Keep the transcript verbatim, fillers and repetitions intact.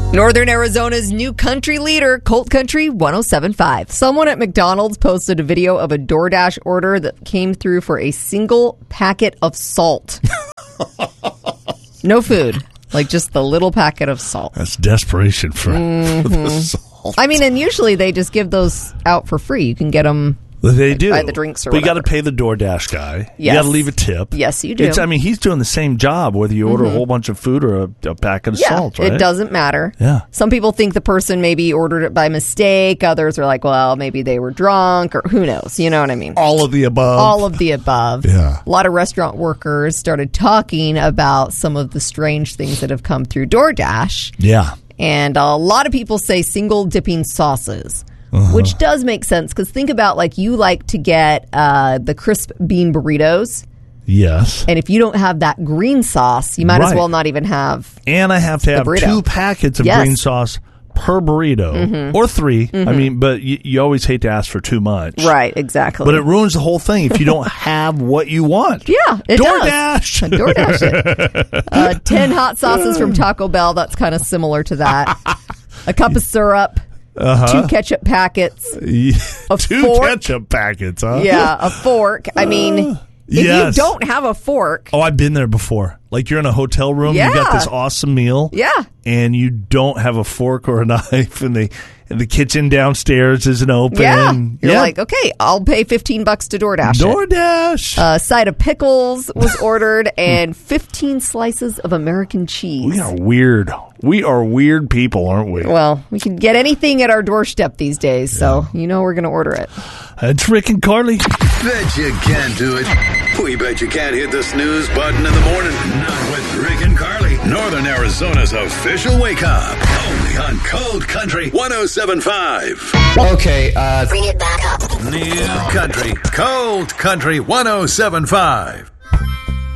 Northern Arizona's new country leader, Colt Country one oh seven point five. Someone at McDonald's posted a video of a DoorDash order that came through for a single packet of salt. No food, like just the little packet of salt. That's desperation for, mm-hmm. for the salt. I mean, and usually they just give those out for free. You can get them. They like, do. buy the drinks or but whatever. you got to pay the DoorDash guy. Yes. You got to leave a tip. Yes, you do. It's, I mean, he's doing the same job whether you order mm-hmm. a whole bunch of food or a, a packet of yeah, salt, right? It doesn't matter. Yeah. Some people think the person maybe ordered it by mistake. Others are like, well, maybe they were drunk or who knows. You know what I mean? All of the above. All of the above. Yeah. A lot of restaurant workers started talking about some of the strange things that have come through DoorDash. Yeah. And a lot of people say single dipping sauces. Uh-huh. Which does make sense, because think about, like, you like to get uh, the crisp bean burritos. Yes. And if you don't have that green sauce, you might right. as well not even have And I have to have two packets of yes. green sauce per burrito. Mm-hmm. Or three. Mm-hmm. I mean, but you, you always hate to ask for too much. Right, exactly. But it ruins the whole thing if you don't have what you want. Yeah, it DoorDash. does. DoorDash it. Uh, ten hot sauces from Taco Bell. That's kind of similar to that. A cup of syrup. Uh-huh. Two ketchup packets. A Two fork. ketchup packets, huh? Yeah, a fork. I mean, uh, if yes. you don't have a fork. Oh, I've been there before. Like you're in a hotel room, yeah. you got this awesome meal. Yeah. And you don't have a fork or a knife, and the and the kitchen downstairs isn't open. Yeah. You're yeah. like, okay, I'll pay fifteen bucks to DoorDash. DoorDash. A uh, side of pickles was ordered and fifteen slices of American cheese. We are weird. We are weird people, aren't we? Well, we can get anything at our doorstep these days, so yeah. you know we're going to order it. It's Rick and Carly. Bet you can't do it. We bet you can't hit the snooze button in the morning. Not with Rick and Carly. Northern Arizona's official wake up. Only on Cold Country one oh seven point five. Okay, uh... bring it back up. New Country. Cold Country one oh seven point five.